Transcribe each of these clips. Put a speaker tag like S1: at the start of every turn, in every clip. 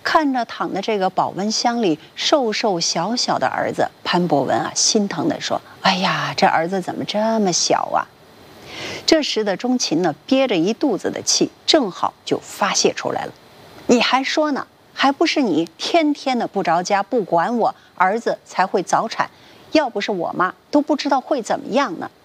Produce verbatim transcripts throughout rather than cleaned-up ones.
S1: 看着躺在这个保温箱里瘦瘦小小的儿子，潘博文啊心疼地说：“哎呀，这儿子怎么这么小啊？”这时的钟琴呢，憋着一肚子的气，正好就发泄出来了。你还说呢？还不是你天天的不着家，不管我，儿子才会早产。要不是我妈，都不知道会怎么样呢。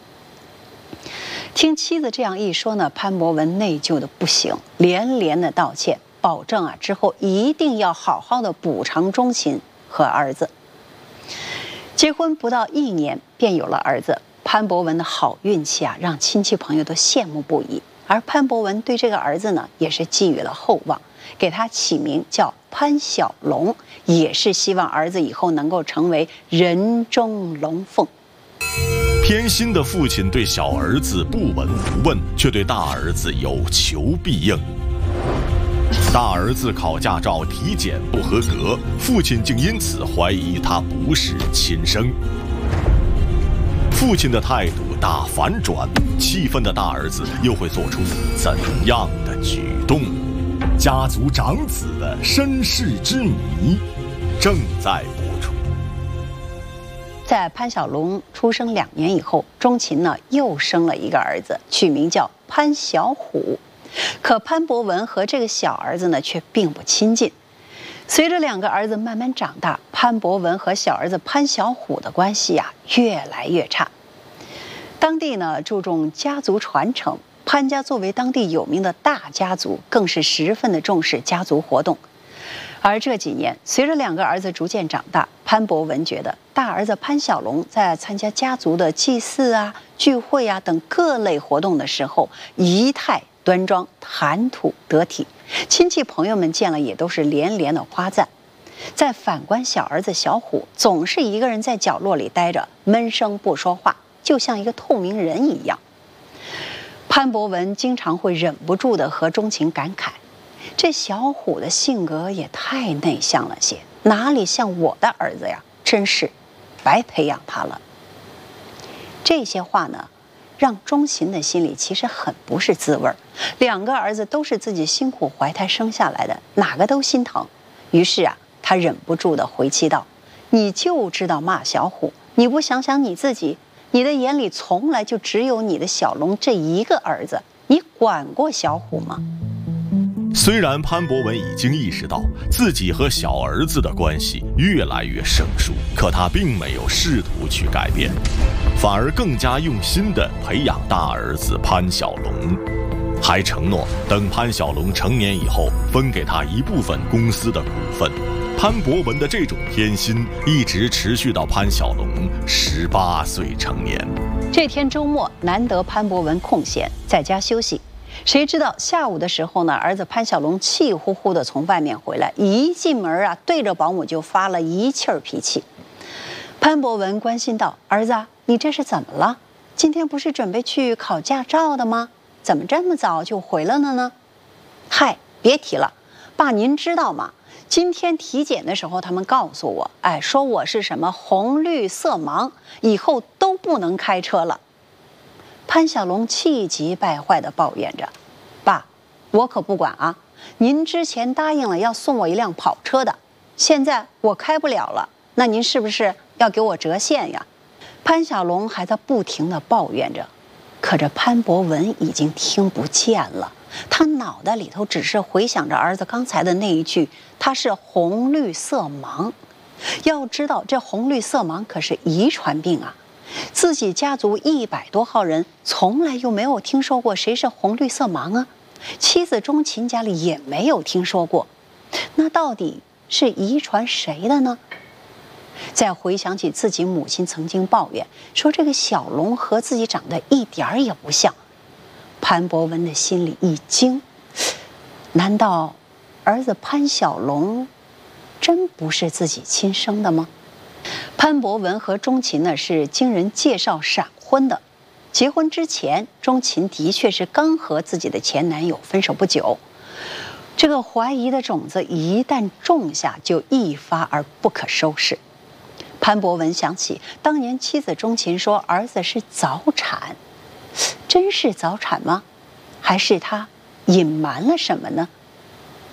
S1: 听妻子这样一说呢，潘博文内疚的不行，连连的道歉，保证啊之后一定要好好的补偿钟琴和儿子。结婚不到一年，便有了儿子。潘博文的好运气啊，让亲戚朋友都羡慕不已。而潘博文对这个儿子呢，也是寄予了厚望，给他起名叫潘小龙，也是希望儿子以后能够成为人中龙凤。
S2: 偏心的父亲对小儿子不闻不问，却对大儿子有求必应。大儿子考驾照体检不合格，父亲竟因此怀疑他不是亲生。父亲的态度大反转，气愤的大儿子又会做出怎样的举动？家族长子的身世之谜正在播出。
S1: 在潘小龙出生两年以后，钟琴呢又生了一个儿子，取名叫潘小虎。可潘博文和这个小儿子呢却并不亲近。随着两个儿子慢慢长大，潘博文和小儿子潘小虎的关系呀、啊、越来越差。当地呢注重家族传承，潘家作为当地有名的大家族，更是十分的重视家族活动。而这几年，随着两个儿子逐渐长大，潘博文觉得大儿子潘小龙在参加家族的祭祀啊、聚会啊等各类活动的时候，仪态端庄，谈吐得体，亲戚朋友们见了也都是连连的夸赞。再反观小儿子小虎，总是一个人在角落里待着，闷声不说话，就像一个透明人一样。潘博文经常会忍不住的和钟琴感慨，这小虎的性格也太内向了些，哪里像我的儿子呀，真是白培养他了。这些话呢让钟琴的心里其实很不是滋味儿，两个儿子都是自己辛苦怀胎生下来的，哪个都心疼。于是啊他忍不住的回气道：“你就知道骂小虎，你不想想你自己，你的眼里从来就只有你的小龙这一个儿子，你管过小虎吗？”
S2: 虽然潘博文已经意识到自己和小儿子的关系越来越生疏，可他并没有试图去改变，反而更加用心地培养大儿子潘小龙，还承诺等潘小龙成年以后分给他一部分公司的股份。潘博文的这种偏心一直持续到潘小龙十八岁成年。
S1: 这天周末难得潘博文空闲，在家休息。谁知道下午的时候呢，儿子潘小龙气呼呼地从外面回来，一进门啊，对着保姆就发了一气儿脾气。潘博文关心道：“儿子，你这是怎么了？今天不是准备去考驾照的吗？怎么这么早就回来了呢？”“嗨，别提了，爸，您知道吗？今天体检的时候，他们告诉我，哎，说我是什么红绿色盲，以后都不能开车了。”潘小龙气急败坏地抱怨着：“爸，我可不管啊！您之前答应了要送我一辆跑车的，现在我开不了了，那您是不是要给我折现呀？”潘小龙还在不停地抱怨着，可这潘博文已经听不见了，他脑袋里头只是回想着儿子刚才的那一句，他是红绿色盲。要知道，这红绿色盲可是遗传病啊！自己家族一百多号人，从来又没有听说过谁是红绿色盲啊。妻子钟琴家里也没有听说过，那到底是遗传谁的呢？再回想起自己母亲曾经抱怨说，这个小龙和自己长得一点儿也不像，潘博文的心里一惊，难道儿子潘小龙真不是自己亲生的吗？潘博文和钟琴呢是经人介绍闪婚的。结婚之前，钟琴的确是刚和自己的前男友分手不久。这个怀疑的种子一旦种下，就一发而不可收拾。潘博文想起当年妻子钟琴说儿子是早产，真是早产吗？还是他隐瞒了什么呢？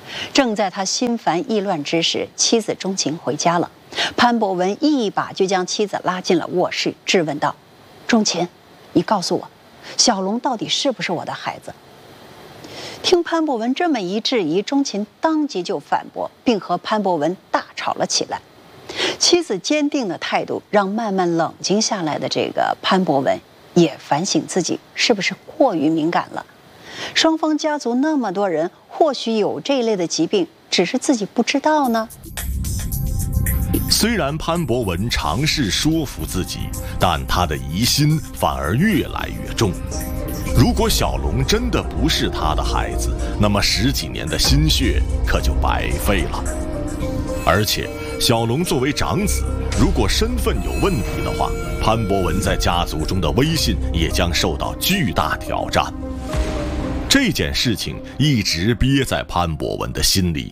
S1: 正在他心烦意乱之时，妻子钟情回家了。潘博文一把就将妻子拉进了卧室，质问道：“钟情，你告诉我，小龙到底是不是我的孩子？”听潘博文这么一质疑，钟情当即就反驳，并和潘博文大吵了起来。妻子坚定的态度让慢慢冷静下来的这个潘博文也反省自己是不是过于敏感了。双方家族那么多人，或许有这一类的疾病，只是自己不知道呢。
S2: 虽然潘博文尝试说服自己，但他的疑心反而越来越重。如果小龙真的不是他的孩子，那么十几年的心血可就白费了。而且小龙作为长子，如果身份有问题的话，潘博文在家族中的威信也将受到巨大挑战。这件事情一直憋在潘博文的心里。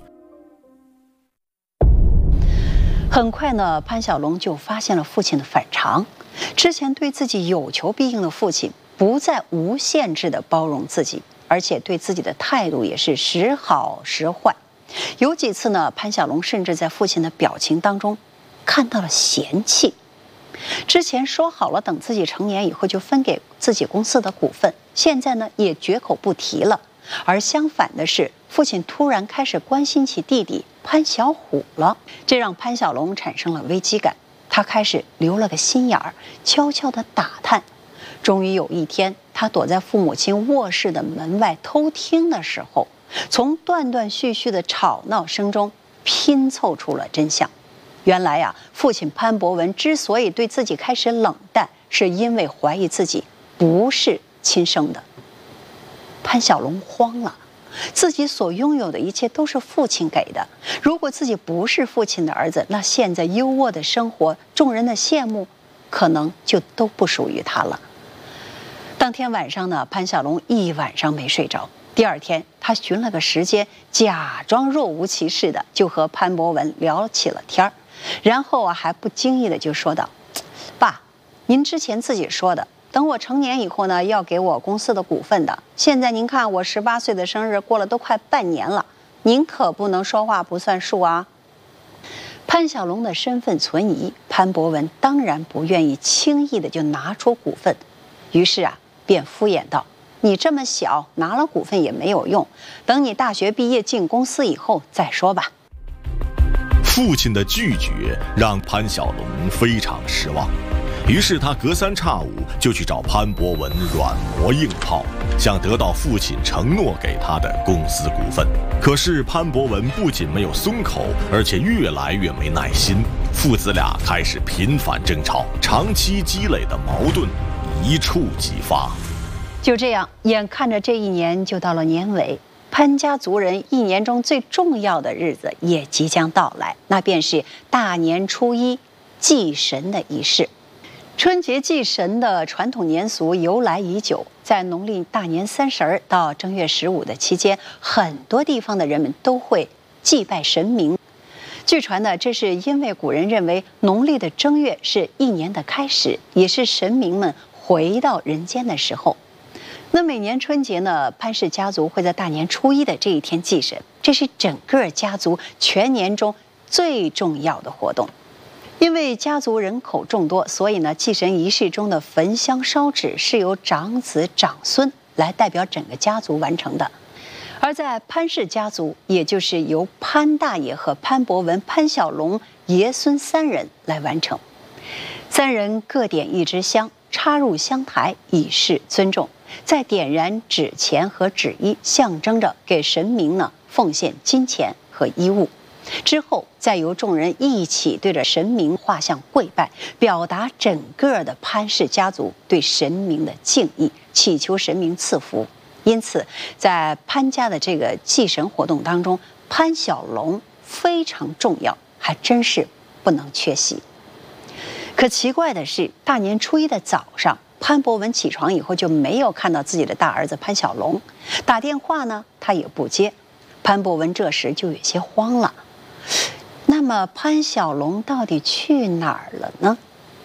S1: 很快呢，潘小龙就发现了父亲的反常。之前对自己有求必应的父亲，不再无限制地包容自己，而且对自己的态度也是时好时坏。有几次呢，潘小龙甚至在父亲的表情当中看到了嫌弃。之前说好了等自己成年以后就分给自己公司的股份，现在呢也绝口不提了。而相反的是，父亲突然开始关心起弟弟潘小虎了，这让潘小龙产生了危机感。他开始留了个心眼儿，悄悄地打探。终于有一天，他躲在父母亲卧室的门外偷听的时候，从断断续续的吵闹声中拼凑出了真相。原来呀、啊，父亲潘博文之所以对自己开始冷淡，是因为怀疑自己不是亲生的。潘小龙慌了，自己所拥有的一切都是父亲给的，如果自己不是父亲的儿子，那现在优渥的生活，众人的羡慕，可能就都不属于他了。当天晚上呢，潘小龙一晚上没睡着。第二天，他寻了个时间，假装若无其事的就和潘博文聊起了天儿，然后啊，还不经意的就说道：“爸，您之前自己说的，等我成年以后呢，要给我公司的股份的。现在您看我十八岁的生日过了都快半年了，您可不能说话不算数啊。”潘小龙的身份存疑，潘博文当然不愿意轻易的就拿出股份，于是啊，便敷衍道：“你这么小，拿了股份也没有用，等你大学毕业进公司以后再说吧。”
S2: 父亲的拒绝让潘小龙非常失望，于是他隔三差五就去找潘博文软磨硬泡，想得到父亲承诺给他的公司股份。可是潘博文不仅没有松口，而且越来越没耐心，父子俩开始频繁争吵，长期积累的矛盾一触即发。
S1: 就这样，眼看着这一年就到了年尾，潘家族人一年中最重要的日子也即将到来，那便是大年初一祭神的仪式。春节祭神的传统年俗由来已久，在农历大年三十到正月十五的期间，很多地方的人们都会祭拜神明。据传呢，这是因为古人认为农历的正月是一年的开始，也是神明们回到人间的时候。那每年春节呢，潘氏家族会在大年初一的这一天祭神，这是整个家族全年中最重要的活动。因为家族人口众多，所以呢，祭神仪式中的焚香烧纸是由长子长孙来代表整个家族完成的。而在潘氏家族，也就是由潘大爷和潘博文、潘小龙爷孙三人来完成。三人各点一支香，插入香台以示尊重，再点燃纸钱和纸衣，象征着给神明呢奉献金钱和衣物。之后再由众人一起对着神明画像跪拜，表达整个的潘氏家族对神明的敬意，祈求神明赐福。因此在潘家的这个祭神活动当中，潘小龙非常重要，还真是不能缺席。可奇怪的是，大年初一的早上，潘博文起床以后就没有看到自己的大儿子潘小龙，打电话呢他也不接。潘博文这时就有些慌了，那么潘小龙到底去哪儿了呢？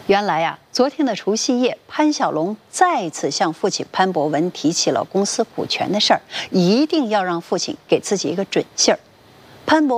S1: 原来呀、啊，昨天的除夕夜，潘小龙再次向父亲潘博文提起了公司股权的事儿，一定要让父亲给自己一个准信儿。潘博